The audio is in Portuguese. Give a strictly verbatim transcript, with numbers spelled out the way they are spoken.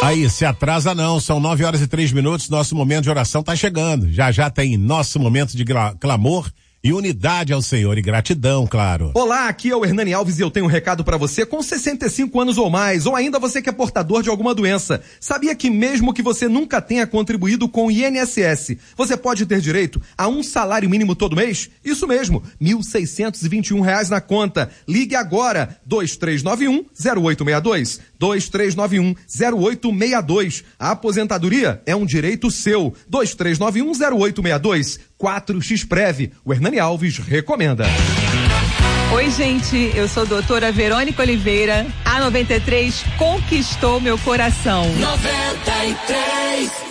Aí, se atrasa não, são nove horas e três minutos, nosso momento de oração tá chegando. Já já tem nosso momento de gra- clamor e unidade ao Senhor e gratidão, claro. Olá, aqui é o Hernani Alves e eu tenho um recado pra você com sessenta e cinco anos ou mais, ou ainda você que é portador de alguma doença. Sabia que mesmo que você nunca tenha contribuído com o I N S S, você pode ter direito a um salário mínimo todo mês? Isso mesmo, mil seiscentos e vinte e um reais na conta. Ligue agora, dois três nove um, zero oito seis dois, dois três nove um, zero oito seis dois. A aposentadoria é um direito seu. dois três nove um, zero oito seis dois. quatro x Prev. O Hernani Alves recomenda. Oi, gente, eu sou a doutora Verônica Oliveira. A noventa e três conquistou meu coração. noventa e três